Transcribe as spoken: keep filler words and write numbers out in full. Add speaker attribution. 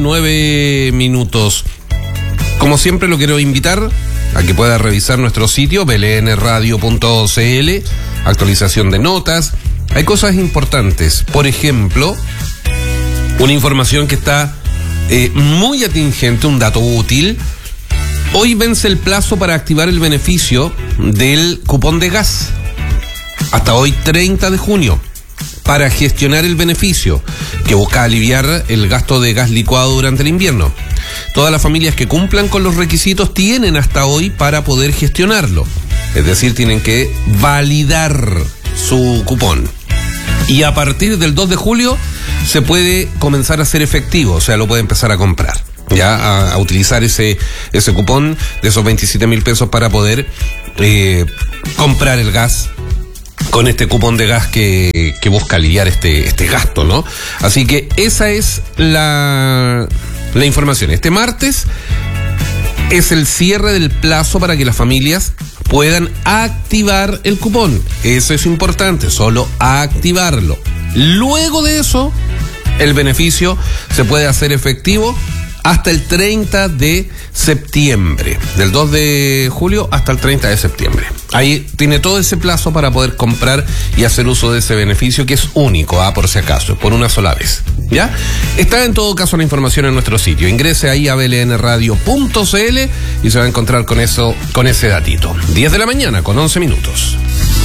Speaker 1: con nueve minutos. Como siempre lo quiero invitar a que pueda revisar nuestro sitio b l n radio punto c l, actualización de notas. Hay cosas importantes, por ejemplo, una información que está eh, muy atingente, un dato útil. Hoy vence el plazo para activar el beneficio del cupón de gas. Hasta hoy, treinta de junio, para gestionar el beneficio que busca aliviar el gasto de gas licuado durante el invierno. Todas las familias que cumplan con los requisitos tienen hasta hoy para poder gestionarlo. Es decir, tienen que validar su cupón. Y a partir del dos de julio se puede comenzar a hacer efectivo, o sea, lo puede empezar a comprar. Ya a, a utilizar ese ese cupón de esos veintisiete mil pesos para poder eh, comprar el gas con este cupón de gas que, que busca aliviar este, este gasto, ¿no? Así que esa es la, la información. Este martes es el cierre del plazo para que las familias puedan activar el cupón. Eso es importante, solo activarlo. Luego de eso, el beneficio se puede hacer efectivo hasta el treinta de septiembre, del dos de julio hasta el treinta de septiembre. Ahí tiene todo ese plazo para poder comprar y hacer uso de ese beneficio, que es único, ¿ah? Por si acaso, por una sola vez. ¿Ya? Está en todo caso la información en nuestro sitio. Ingrese ahí a b l n radio punto c l y se va a encontrar con eso, con ese datito. diez de la mañana con once minutos.